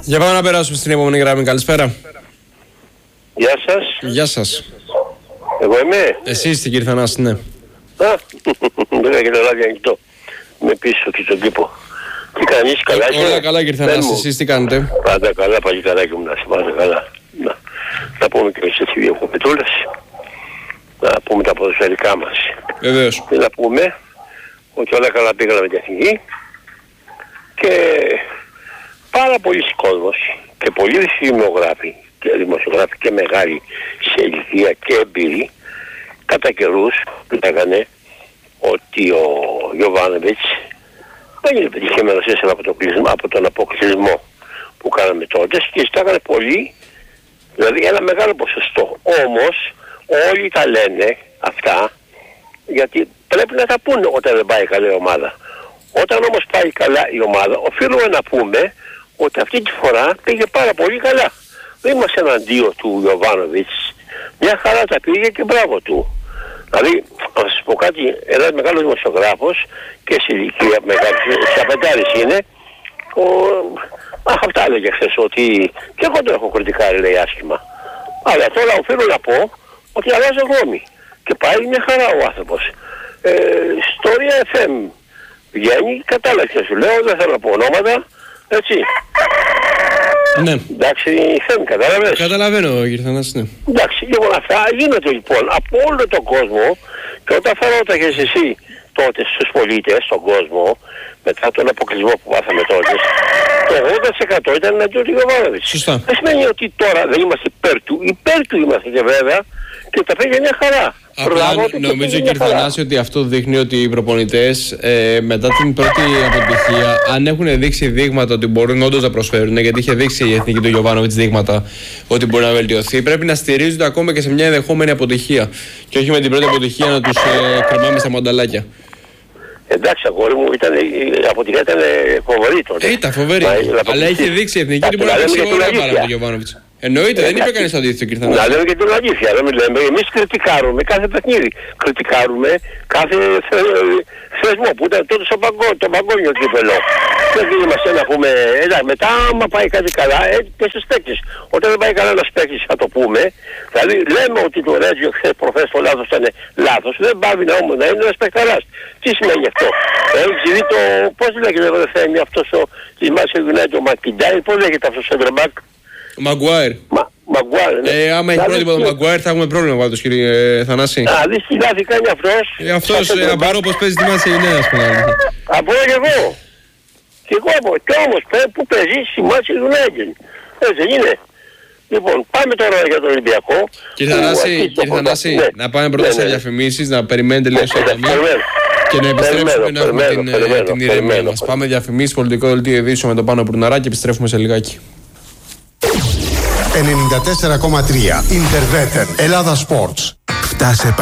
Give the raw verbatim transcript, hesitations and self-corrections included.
Για πάμε να περάσουμε στην επόμενη γραμμή. Καλησπέρα. Γεια σας. Γεια σας. Εγώ είμαι. Εσύ είστε κύριε Θανάση, ναι. Α, μπήκα και το λάδι ανοιχτό. Είμαι πίσω και στον κήπο. Τι κάνεις, καλά είσαι? Όλα καλά κύριε Θανάση, εσείς τι κάνετε? Πάντα καλά, πάλι καλά και μου να είσαι, πάντα καλά. Να, να πούμε και εμείς έτσι δύο κοπετούλες. Να πούμε τα ποδοσφαιρικά μας. Βεβαίως. Και να πούμε ότι όλα καλά πήγαμε με την εθνική και πάρα πολλοί κόσμος και πολλοί δημοσιογράφοι και δημοσιογράφοι και μεγάλοι σε ηλικία και εμπειροί κατά καιρούς λέγανε ότι ο Γιοβάνοβιτς δεν είναι πετυχημένος έσαι από τον, από τον αποκλεισμό που κάναμε τότε και ζητάγανε πολύ, δηλαδή ένα μεγάλο ποσοστό. Όμως όλοι τα λένε αυτά γιατί πρέπει να τα πούνε όταν δεν πάει καλά η ομάδα. Όταν όμως πάει καλά η ομάδα οφείλουμε να πούμε ότι αυτή τη φορά πήγε πάρα πολύ καλά. Δεν είμαστε εναντίον του Γιοβάνοβιτς. Μια χαρά τα πήγε και μπράβο του. Δηλαδή, να σας πω κάτι, ένας μεγάλος δημοσιογράφος και σε ηλικία μεγάλη, σε απεντάρις είναι, ο... Α, αυτά έλεγε χθες ότι και εγώ το έχω κριτικάρει, λέει, άσχημα. Αλλά τώρα οφείλω να πω ότι αλλάζω γνώμη. Και πάει μια χαρά ο άνθρωπος. Ε, στο Ρία εφ εμ βγαίνει, κατάλαβε σου λέω, δεν θέλω να πω ονόματα, έτσι. Ναι. Εντάξει, θέλει, κατάλαβες. Καταλαβαίνω κύριε Θανάση, ναι. Εντάξει, λοιπόν αυτά γίνονται λοιπόν από όλο τον κόσμο και όταν θα ρώταγες εσύ τότε στους πολίτες, στον κόσμο, μετά τον αποκλεισμό που πάθαμε τότε, το ογδόντα τοις εκατό ήταν εναντίον του Γιοβάνοβιτς. Σωστά. Δεν σημαίνει ότι τώρα δεν είμαστε υπέρ του, υπέρ του είμαστε και βέβαια και τα πήγε μια χαρά. Απλά νομίζω κύριε Θανάση ότι αυτό δείχνει ότι οι προπονητές ε, μετά την πρώτη αποτυχία, αν έχουν δείξει δείγματα ότι μπορούν όντως να προσφέρουν, γιατί είχε δείξει η εθνική του Γιοβάνοβιτς δείγματα ότι μπορεί να βελτιωθεί, πρέπει να στηρίζονται ακόμα και σε μια ενδεχόμενη αποτυχία. Και όχι με την πρώτη αποτυχία να τους ε, κρεμάμε στα μανταλάκια. Εντάξει, αγόρι μου, ήταν, η αποτυχία ήταν φοβερή τότε. Ε, ήταν φοβερή. Αλλά είχε δείξει η εθνική ότι μπορεί να παίξει ωραία πάρα με τον Γιοβάνοβιτς. Εννοείται, δεν είπε κανείς αντίθετο κύριε Θανάση. Να λέμε και την αλήθεια, δεν λέμε. Εμείς κριτικάρουμε κάθε παιχνίδι. Κριτικάρουμε κάθε θεσμό που ήταν τότε στο παγκόσμιο, το παγκόσμιο κύπελο. Δεν είμαστε να πούμε, εντάξει, μετά άμα πάει κάτι καλά, ε, και στους παίκτες. Όταν δεν πάει καλά ένας παίκτης θα το πούμε. Δηλαδή λέμε ότι το Ρέτζιο χθες προχθές το λάθος ήταν λάθος. Δεν πάβει να όμως να είναι ένας παικταράς. Τι σημαίνει αυτό? Έχεις δει το, πώς λέγεται το θέμα αυτός ο της Manchester United, ο Μακιντάι, πώς λέγεται αυτός ο center back? Μαγκουάιρ. Μαγκουάιρ, ναι. Ε, άμα έχει πρόβλημα το Μαγκουάιρ θα έχουμε πρόβλημα πάντως κύριε Θανάση. Α, δεις τι λάθη κάνει αυτός. Ε, αυτός απαρώ πως παίζει τη Μάση Γενέα, ας πούμε. Από και εγώ. Και εγώ από. Και όμως που παίζει στη Μάση United. Έτσι δεν είναι? Λοιπόν, πάμε τώρα για τον Ολυμπιακό. Κύριε Θανάση, κύριε Θανάση, ναι. Να πάμε πρώτα σε διαφημίσεις, να περιμένετε λίγο στο ταμείο και να επιστρέψουμε να έχουμε την, την ηρεμία μας. Πάμε διαφημίσεις, πολιτικό δελτίο ειδήσεων με τον Πάνο Πουρναρά και επιστρέφουμε σε λιγάκι. ενενήντα τέσσερα κόμμα τρία Interveter Ελλάδα Sports. Φτάσε